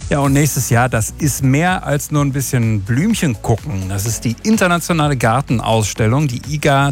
Ja, und nächstes Jahr, das ist mehr als nur ein bisschen Blümchen gucken. Das ist die internationale Gartenausstellung, die IGA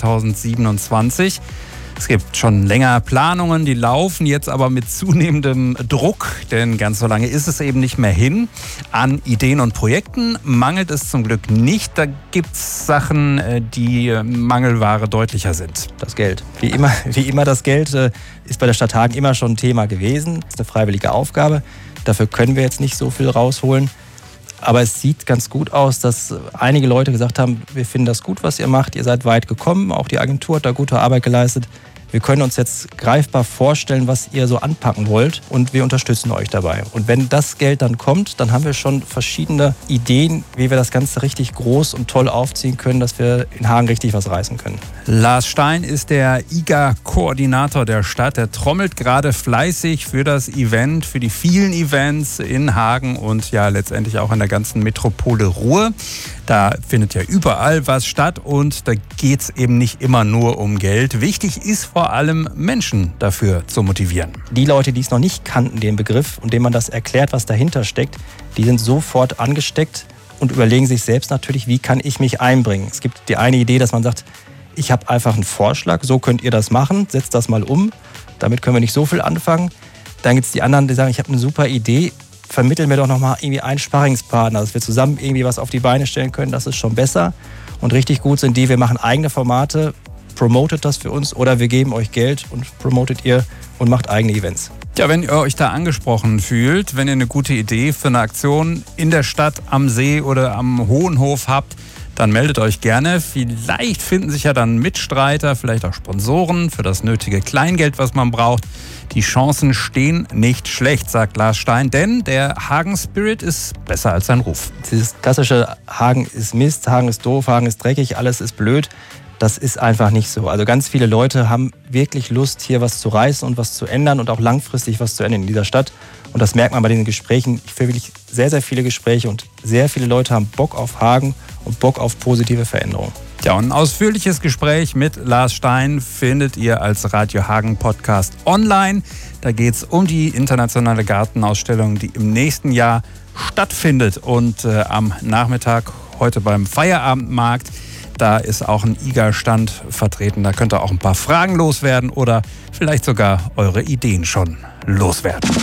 2027. Es gibt schon länger Planungen, die laufen jetzt aber mit zunehmendem Druck, denn ganz so lange ist es eben nicht mehr hin. An Ideen und Projekten mangelt es zum Glück nicht. Da gibt es Sachen, die Mangelware deutlicher sind. Das Geld. Wie immer das Geld ist bei der Stadt Hagen immer schon ein Thema gewesen. Das ist eine freiwillige Aufgabe. Dafür können wir jetzt nicht so viel rausholen. Aber es sieht ganz gut aus, dass einige Leute gesagt haben, wir finden das gut, was ihr macht. Ihr seid weit gekommen, auch die Agentur hat da gute Arbeit geleistet. Wir können uns jetzt greifbar vorstellen, was ihr so anpacken wollt und wir unterstützen euch dabei. Und wenn das Geld dann kommt, dann haben wir schon verschiedene Ideen, wie wir das Ganze richtig groß und toll aufziehen können, dass wir in Hagen richtig was reißen können. Lars Stein ist der IGA-Koordinator der Stadt. Er trommelt gerade fleißig für das Event, für die vielen Events in Hagen und ja letztendlich auch in der ganzen Metropole Ruhr. Da findet ja überall was statt und da geht es eben nicht immer nur um Geld. Wichtig ist vor allem, Menschen dafür zu motivieren. Die Leute, die es noch nicht kannten, den Begriff, und denen man das erklärt, was dahinter steckt, die sind sofort angesteckt und überlegen sich selbst natürlich, wie kann ich mich einbringen. Es gibt die eine Idee, dass man sagt, ich habe einfach einen Vorschlag, so könnt ihr das machen, setzt das mal um. Damit können wir nicht so viel anfangen. Dann gibt es die anderen, die sagen, ich habe eine super Idee, vermitteln wir doch nochmal irgendwie einen Sparringspartner, dass wir zusammen irgendwie was auf die Beine stellen können, das ist schon besser. Und richtig gut sind die, wir machen eigene Formate, promotet das für uns oder wir geben euch Geld und promotet ihr und macht eigene Events. Ja, wenn ihr euch da angesprochen fühlt, wenn ihr eine gute Idee für eine Aktion in der Stadt, am See oder am Hohenhof habt, dann meldet euch gerne. Vielleicht finden sich ja dann Mitstreiter, vielleicht auch Sponsoren für das nötige Kleingeld, was man braucht. Die Chancen stehen nicht schlecht, sagt Lars Stein, denn der Hagen-Spirit ist besser als sein Ruf. Dieses klassische Hagen ist Mist, Hagen ist doof, Hagen ist dreckig, alles ist blöd. Das ist einfach nicht so. Also ganz viele Leute haben wirklich Lust, hier was zu reißen und was zu ändern und auch langfristig was zu ändern in dieser Stadt. Und das merkt man bei diesen Gesprächen. Ich führe wirklich sehr, sehr viele Gespräche und sehr viele Leute haben Bock auf Hagen und Bock auf positive Veränderungen. Ja, und ein ausführliches Gespräch mit Lars Stein findet ihr als Radio Hagen Podcast online. Da geht es um die internationale Gartenausstellung, die im nächsten Jahr stattfindet. Und am Nachmittag heute beim Feierabendmarkt, da ist auch ein IGA-Stand vertreten. Da könnt ihr auch ein paar Fragen loswerden oder vielleicht sogar eure Ideen schon loswerden.